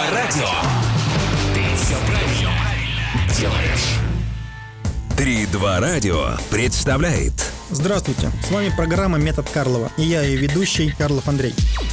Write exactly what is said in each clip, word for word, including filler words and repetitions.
радио. Ты все правильно делаешь. три два радио представляет. Здравствуйте, с вами программа «Метод Карлова», и я ее ведущий Карлов Андрей.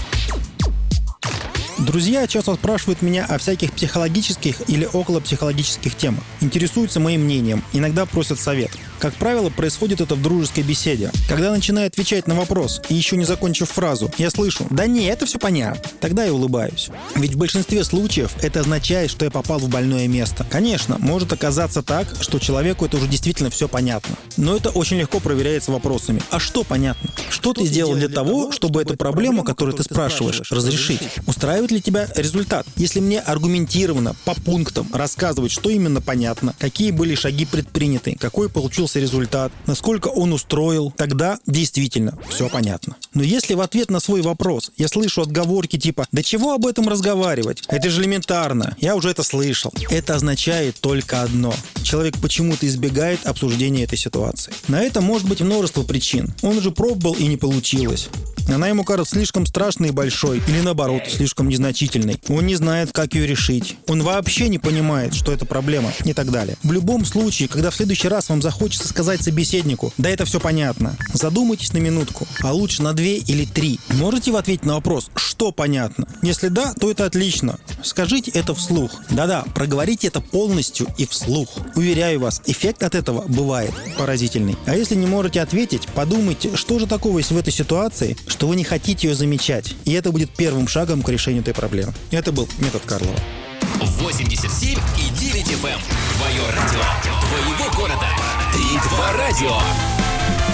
Друзья часто спрашивают меня о всяких психологических или околопсихологических темах, интересуются моим мнением, иногда просят совет. Как правило, происходит это в дружеской беседе. Когда начинаю отвечать на вопрос, и еще не закончив фразу, я слышу: «Да не, это все понятно». Тогда я улыбаюсь. Ведь в большинстве случаев это означает, что я попал в больное место. Конечно, может оказаться так, что человеку это уже действительно все понятно. Но это очень легко проверяется вопросами. А что понятно? Что ты сделал для того, чтобы эту проблему, которую ты спрашиваешь, разрешить? Устраивает ли тебя результат? Если мне аргументированно, по пунктам рассказывать, что именно понятно, какие были шаги предприняты, какой получился результат, насколько он устроил, тогда действительно все понятно. Но если в ответ на свой вопрос я слышу отговорки типа: «Да чего об этом разговаривать? Это же элементарно, я уже это слышал», это означает только одно: человек почему-то избегает обсуждения этой ситуации. На это может быть множество причин. Он уже пробовал и не получилось. Она ему кажется слишком страшной и большой, или наоборот, слишком незначительной. Он не знает, как ее решить. Он вообще не понимает, что это проблема, и так далее. В любом случае, когда в следующий раз вам захочется сказать собеседнику: «Да это все понятно», задумайтесь на минутку, а лучше на две или три. Можете вы ответить на вопрос, что понятно? Если да, то это отлично. Скажите это вслух. Да-да, проговорите это полностью и вслух. Уверяю вас, эффект от этого бывает поразительный. А если не можете ответить, подумайте, что же такого есть в этой ситуации, что вы не хотите ее замечать. И это будет первым шагом к решению этой проблемы. Это был метод Карлова. восемьдесят семь и девять эф эм. Твое радио, твоего города. три два радио.